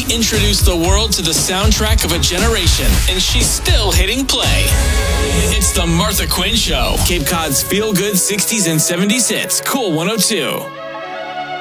introduced the world to the soundtrack of a generation, and she's still hitting play. It's the Martha Quinn Show, Cape Cod's feel-good 60s and 70s hits, Cool 102.